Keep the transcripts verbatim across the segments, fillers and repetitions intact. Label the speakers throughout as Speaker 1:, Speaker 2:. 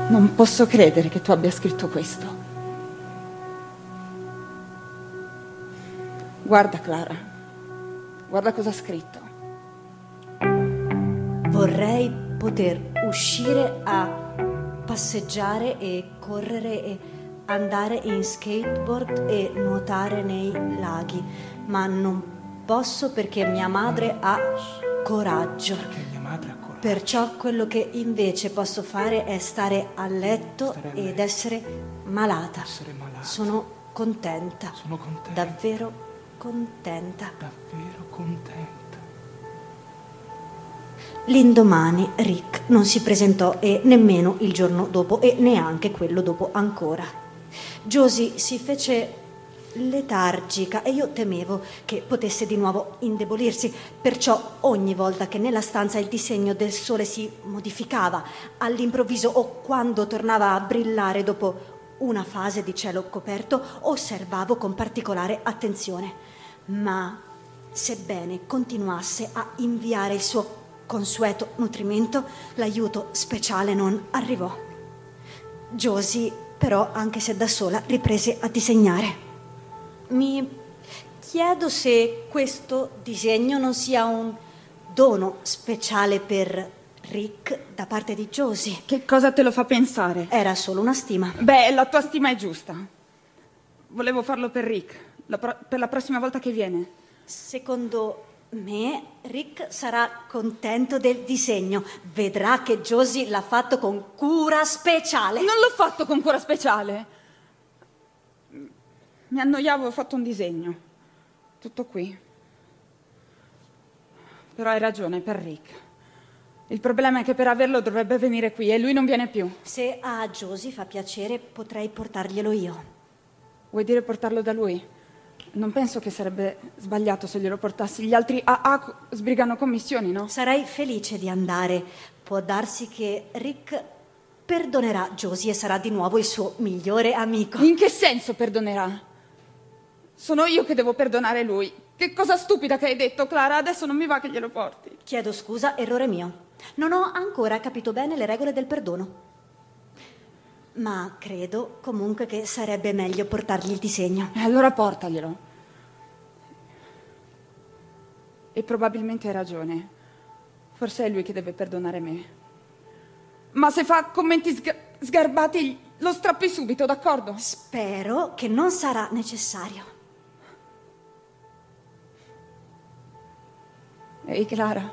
Speaker 1: Non posso credere che tu abbia scritto questo. Guarda, Clara. Guarda cosa ha scritto.
Speaker 2: Vorrei poter uscire a passeggiare e correre e andare in skateboard e nuotare nei laghi, ma non posso perché mia madre ha coraggio.
Speaker 3: Perché mia madre ha coraggio.
Speaker 2: Perciò quello che invece posso fare è stare a letto
Speaker 3: Stare a
Speaker 2: ed
Speaker 3: letto.
Speaker 2: essere malata.
Speaker 3: Essere malata.
Speaker 2: Sono contenta.
Speaker 3: Sono contenta.
Speaker 2: Davvero contenta.
Speaker 3: Davvero contenta.
Speaker 2: L'indomani Rick non si presentò e nemmeno il giorno dopo e neanche quello dopo ancora. Josie si fece letargica e io temevo che potesse di nuovo indebolirsi, perciò ogni volta che nella stanza il disegno del sole si modificava all'improvviso o quando tornava a brillare dopo una fase di cielo coperto, osservavo con particolare attenzione. Ma sebbene continuasse a inviare il suo consueto nutrimento, l'aiuto speciale non arrivò. Josie, però, anche se da sola, riprese a disegnare. Mi chiedo se questo disegno non sia un dono speciale per Rick da parte di Josie.
Speaker 1: Che cosa te lo fa pensare?
Speaker 2: Era solo una stima.
Speaker 1: Beh, la tua stima è giusta. Volevo farlo per Rick, la pro- per la prossima volta che viene.
Speaker 2: Secondo me, Rick sarà contento del disegno. Vedrà che Josie l'ha fatto con cura speciale.
Speaker 1: Non l'ho fatto con cura speciale. Mi annoiavo e ho fatto un disegno. Tutto qui. Però hai ragione, per Rick. Il problema è che per averlo dovrebbe venire qui e lui non viene più.
Speaker 2: Se a Josie fa piacere, potrei portarglielo io.
Speaker 1: Vuoi dire portarlo da lui? Non penso che sarebbe sbagliato se glielo portassi. Gli altri A A sbrigano commissioni, no?
Speaker 2: Sarei felice di andare. Può darsi che Rick perdonerà Josie e sarà di nuovo il suo migliore amico.
Speaker 1: In che senso perdonerà? Sono io che devo perdonare lui. Che cosa stupida che hai detto, Clara. Adesso non mi va che glielo porti.
Speaker 2: Chiedo scusa, errore mio. Non ho ancora capito bene le regole del perdono. Ma credo comunque che sarebbe meglio portargli il disegno.
Speaker 1: E allora portaglielo. E probabilmente hai ragione. Forse è lui che deve perdonare me. Ma se fa commenti sg- sgarbati, lo strappi subito, d'accordo?
Speaker 2: Spero che non sarà necessario.
Speaker 1: Ehi, Clara.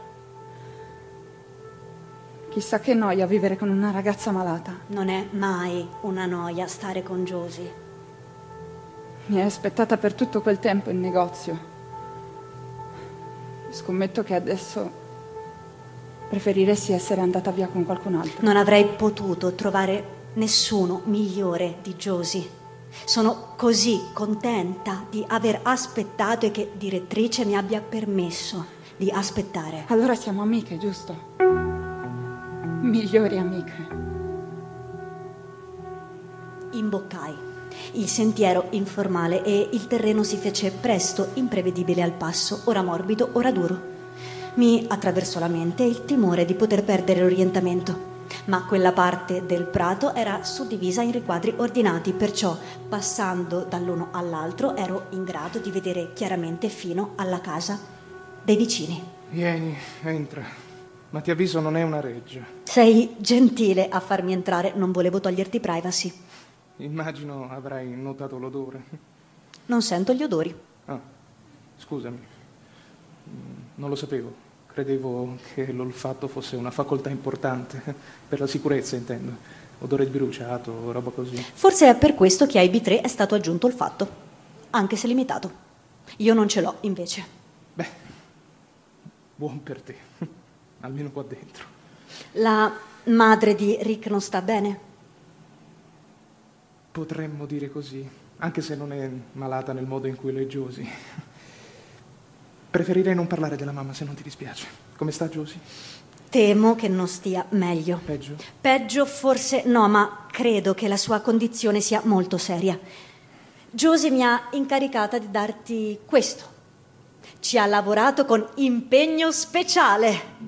Speaker 1: Chissà che noia vivere con una ragazza malata.
Speaker 2: Non è mai una noia stare con Josie.
Speaker 1: Mi hai aspettata per tutto quel tempo in negozio. Scommetto che adesso preferiresti essere andata via con qualcun altro.
Speaker 2: Non avrei potuto trovare nessuno migliore di Josie. Sono così contenta di aver aspettato e che direttrice mi abbia permesso di aspettare.
Speaker 1: Allora siamo amiche, giusto? Migliori amiche.
Speaker 2: Imboccai il sentiero informale e il terreno si fece presto imprevedibile al passo, ora morbido, ora duro. Mi attraversò la mente il timore di poter perdere l'orientamento, ma quella parte del prato era suddivisa in riquadri ordinati, perciò passando dall'uno all'altro ero in grado di vedere chiaramente fino alla casa dei vicini.
Speaker 3: Vieni, entra. Ma ti avviso, non è una reggia.
Speaker 2: Sei gentile a farmi entrare, non volevo toglierti privacy.
Speaker 3: Immagino avrai notato l'odore.
Speaker 2: Non sento gli odori.
Speaker 3: Ah, scusami. Non lo sapevo. Credevo che l'olfatto fosse una facoltà importante. Per la sicurezza, intendo. Odore di bruciato, roba così.
Speaker 2: Forse è per questo che ai B tre è stato aggiunto olfatto, anche se limitato. Io non ce l'ho, invece.
Speaker 3: Beh, buon per te. Almeno qua dentro.
Speaker 2: La madre di Rick non sta bene?
Speaker 3: Potremmo dire così, anche se non è malata nel modo in cui lo è Josie. Preferirei non parlare della mamma, se non ti dispiace. Come sta Josie?
Speaker 2: Temo che non stia meglio.
Speaker 3: Peggio?
Speaker 2: Peggio forse no, ma credo che la sua condizione sia molto seria. Josie mi ha incaricata di darti questo. Ci ha lavorato con impegno speciale.